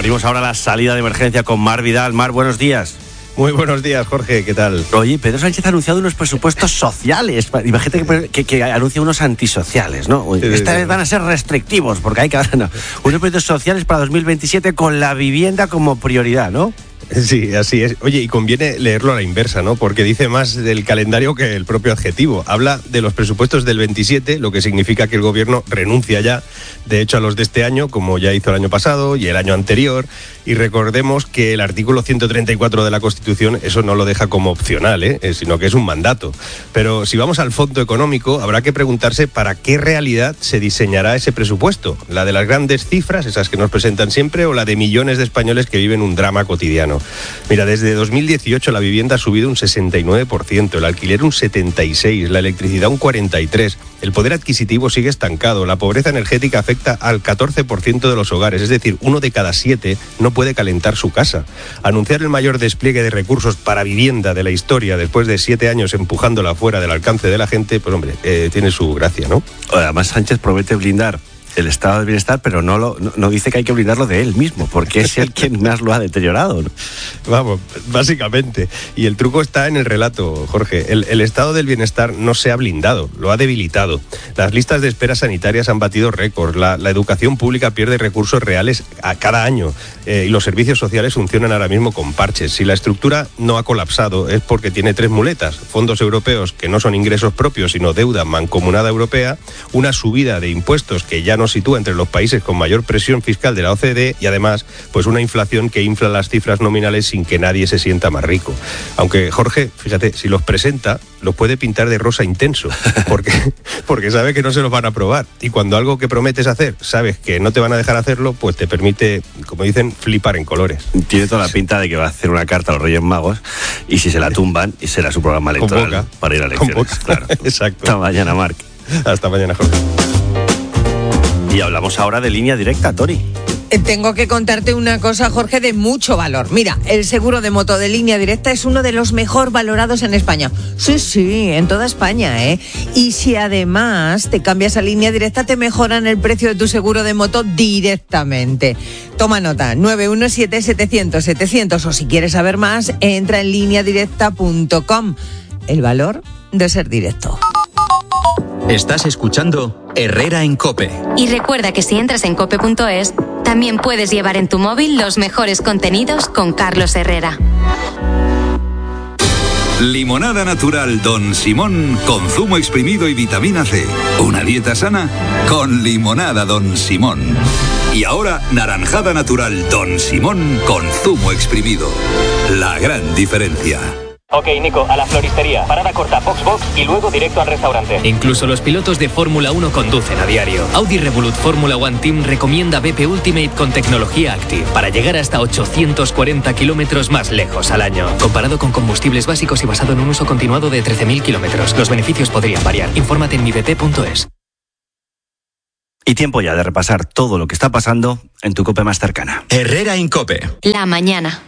Abrimos ahora la salida de emergencia con Mar Vidal. Mar, buenos días. Muy buenos días, Jorge, ¿qué tal? Oye, Pedro Sánchez ha anunciado unos presupuestos sociales. Imagínate que anuncia unos antisociales, ¿no? Esta vez van a ser restrictivos, porque hay que... No, unos presupuestos sociales para 2027 con la vivienda como prioridad, ¿no? Sí, así es. Oye, y conviene leerlo a la inversa, ¿no? Porque dice más del calendario que el propio adjetivo. Habla de los presupuestos del 27, lo que significa que el gobierno renuncia ya, de hecho, a los de este año, como ya hizo el año pasado y el año anterior. Y recordemos que el artículo 134 de la Constitución eso no lo deja como opcional, sino que es un mandato. Pero si vamos al fondo económico, habrá que preguntarse para qué realidad se diseñará ese presupuesto. ¿La de las grandes cifras, esas que nos presentan siempre, o la de millones de españoles que viven un drama cotidiano? Mira, desde 2018 la vivienda ha subido un 69%, el alquiler un 76%, la electricidad un 43%, el poder adquisitivo sigue estancado, la pobreza energética afecta al 14% de los hogares, es decir, 1 de cada 7 no puede calentar su casa. Anunciar el mayor despliegue de recursos para vivienda de la historia después de 7 años empujándola fuera del alcance de la gente, pues hombre, tiene su gracia, ¿no? Además, Sánchez promete blindar el estado del bienestar, pero no dice que hay que blindarlo de él mismo, porque es él quien más lo ha deteriorado, ¿no? Vamos, básicamente. Y el truco está en el relato, Jorge. El estado del bienestar no se ha blindado, lo ha debilitado. Las listas de espera sanitarias han batido récords, la educación pública pierde recursos reales a cada año y los servicios sociales funcionan ahora mismo con parches. Si la estructura no ha colapsado es porque tiene 3 muletas: fondos europeos, que no son ingresos propios, sino deuda mancomunada europea, una subida de impuestos que ya no sitúa entre los países con mayor presión fiscal de la OCDE y además pues una inflación que infla las cifras nominales sin que nadie se sienta más rico. Aunque Jorge, fíjate, si los presenta, los puede pintar de rosa intenso, porque sabe que no se los van a aprobar. Y cuando algo que prometes hacer, sabes que no te van a dejar hacerlo, pues te permite, como dicen, flipar en colores. Tiene toda la pinta de que va a hacer una carta a los Reyes Magos y si se la tumban, y será su programa electoral Convoca, para ir a elecciones. Claro. Exacto. Hasta mañana, Marc. Hasta mañana, Jorge. Y hablamos ahora de Línea Directa, Tori. Tengo que contarte una cosa, Jorge, de mucho valor. Mira, el seguro de moto de Línea Directa es uno de los mejor valorados en España. Sí, en toda España, ¿eh? Y si además te cambias a Línea Directa, te mejoran el precio de tu seguro de moto directamente. Toma nota, 917-700-700, o si quieres saber más, entra en lineadirecta.com. El valor de ser directo. Estás escuchando Herrera en COPE. Y recuerda que si entras en cope.es, también puedes llevar en tu móvil los mejores contenidos con Carlos Herrera. Limonada natural Don Simón con zumo exprimido y vitamina C. Una dieta sana con limonada Don Simón. Y ahora naranjada natural Don Simón con zumo exprimido. La gran diferencia. Ok, Nico, a la floristería. Parada corta, box y luego directo al restaurante. Incluso los pilotos de Fórmula 1 conducen a diario. Audi Revolut Fórmula One Team recomienda BP Ultimate con tecnología Active para llegar hasta 840 kilómetros más lejos al año. Comparado con combustibles básicos y basado en un uso continuado de 13.000 kilómetros. Los beneficios podrían variar. Infórmate en mibp.es. Y tiempo ya de repasar todo lo que está pasando en tu COPE más cercana. Herrera en COPE. La mañana.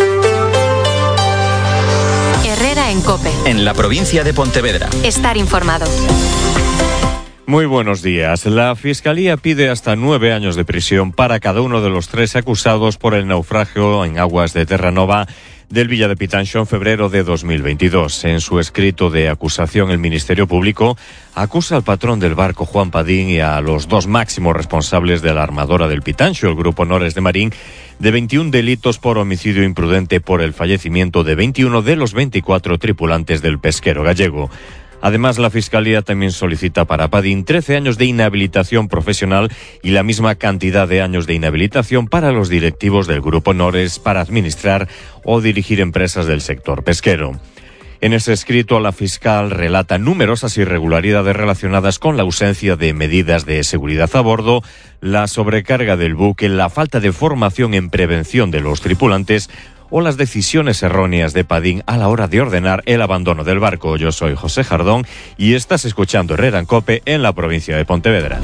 Herrera en COPE. En la provincia de Pontevedra. Estar informado. Muy buenos días. La Fiscalía pide hasta 9 años de prisión para cada uno de los 3 acusados por el naufragio en aguas de Terranova del Villa de Pitanxo en febrero de 2022. En su escrito de acusación, el Ministerio Público acusa al patrón del barco, Juan Padín, y a los 2 máximos responsables de la armadora del Pitanxo, el Grupo Nores de Marín, de 21 delitos por homicidio imprudente por el fallecimiento de 21 de los 24 tripulantes del pesquero gallego. Además, la Fiscalía también solicita para Padín 13 años de inhabilitación profesional y la misma cantidad de años de inhabilitación para los directivos del Grupo Nores para administrar o dirigir empresas del sector pesquero. En ese escrito, la fiscal relata numerosas irregularidades relacionadas con la ausencia de medidas de seguridad a bordo, la sobrecarga del buque, la falta de formación en prevención de los tripulantes o las decisiones erróneas de Padín a la hora de ordenar el abandono del barco. Yo soy José Jardón y estás escuchando Herrera en COPE en la provincia de Pontevedra.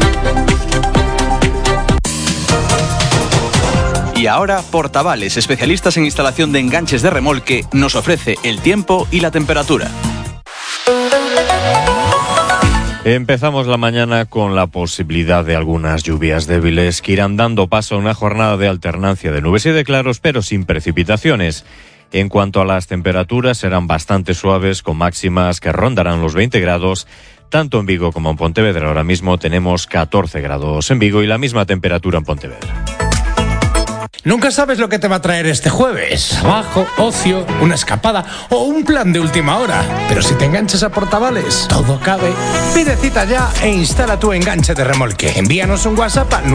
Y ahora, Portavales, especialistas en instalación de enganches de remolque, nos ofrece el tiempo y la temperatura. Empezamos la mañana con la posibilidad de algunas lluvias débiles que irán dando paso a una jornada de alternancia de nubes y de claros, pero sin precipitaciones. En cuanto a las temperaturas, serán bastante suaves, con máximas que rondarán los 20 grados, tanto en Vigo como en Pontevedra. Ahora mismo tenemos 14 grados en Vigo y la misma temperatura en Pontevedra. Nunca sabes lo que te va a traer este jueves. Trabajo, ocio, una escapada o un plan de última hora. Pero si te enganchas a Portavales, todo cabe. Pide cita ya e instala tu enganche de remolque. Envíanos un WhatsApp al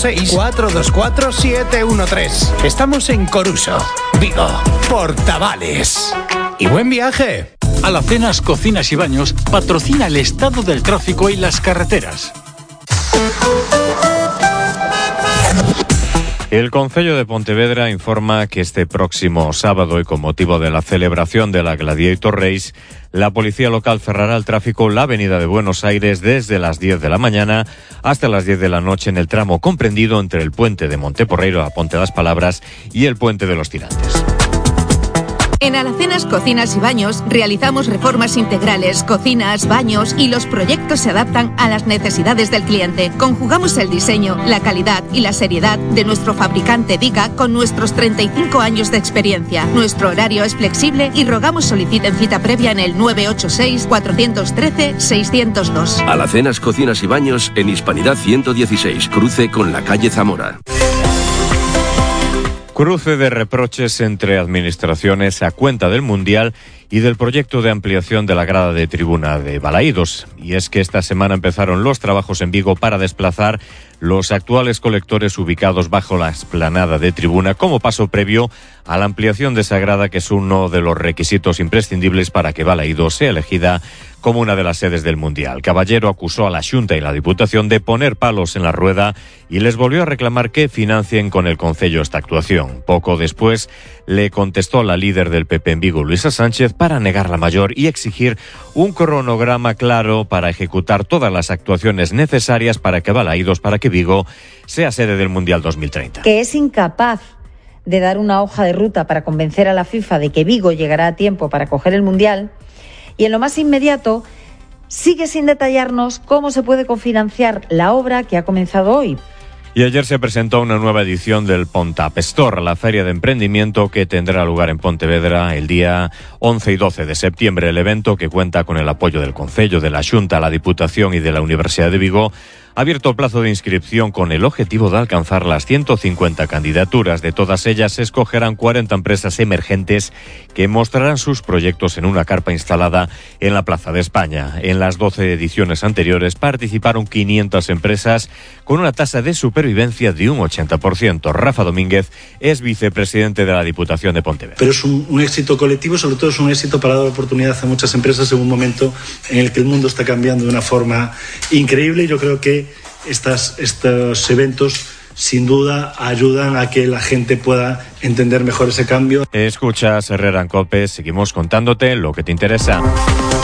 986-424-713. Estamos en Coruso, Vigo, Portavales. ¡Y buen viaje! Alacenas Cocinas y Baños patrocina el estado del tráfico y las carreteras. El Concello de Pontevedra informa que este próximo sábado, y con motivo de la celebración de la Gladiator Race, la policía local cerrará el tráfico la avenida de Buenos Aires desde las 10 de la mañana hasta las 10 de la noche en el tramo comprendido entre el puente de Monteporreiro a Ponte las Palabras y el puente de los Tirantes. En Alacenas Cocinas y Baños realizamos reformas integrales, cocinas, baños y los proyectos se adaptan a las necesidades del cliente. Conjugamos el diseño, la calidad y la seriedad de nuestro fabricante Dica con nuestros 35 años de experiencia. Nuestro horario es flexible y rogamos soliciten cita previa en el 986-413-602. Alacenas Cocinas y Baños en Hispanidad 116, cruce con la calle Zamora. Cruce de reproches entre administraciones a cuenta del Mundial y del proyecto de ampliación de la grada de tribuna de Balaídos. Y es que esta semana empezaron los trabajos en Vigo para desplazar los actuales colectores ubicados bajo la explanada de tribuna como paso previo a la ampliación de esa grada, que es uno de los requisitos imprescindibles para que Balaídos sea elegida como una de las sedes del Mundial. Caballero acusó a la Xunta y la Diputación de poner palos en la rueda y les volvió a reclamar que financien con el Concello esta actuación. Poco después le contestó la líder del PP en Vigo, Luisa Sánchez, para negar la mayor y exigir un cronograma claro para ejecutar todas las actuaciones necesarias para que Balaídos, para que Vigo sea sede del Mundial 2030. Que es incapaz de dar una hoja de ruta para convencer a la FIFA de que Vigo llegará a tiempo para acoger el Mundial, y en lo más inmediato sigue sin detallarnos cómo se puede cofinanciar la obra que ha comenzado hoy. Y ayer se presentó una nueva edición del Pontap Store, la feria de emprendimiento que tendrá lugar en Pontevedra el día 11 y 12 de septiembre. El evento, que cuenta con el apoyo del Concello, de la Xunta, la Diputación y de la Universidad de Vigo, ha abierto el plazo de inscripción con el objetivo de alcanzar las 150 candidaturas. De todas ellas se escogerán 40 empresas emergentes que mostrarán sus proyectos en una carpa instalada en la Plaza de España. En las 12 ediciones anteriores participaron 500 empresas con una tasa de supervivencia de un 80%. Rafa Domínguez es vicepresidente de la Diputación de Pontevedra. Pero es un éxito colectivo, sobre todo es un éxito para dar oportunidad a muchas empresas en un momento en el que el mundo está cambiando de una forma increíble, y yo creo que estos eventos sin duda ayudan a que la gente pueda entender mejor ese cambio. Escuchas Herrera en COPE, seguimos contándote lo que te interesa.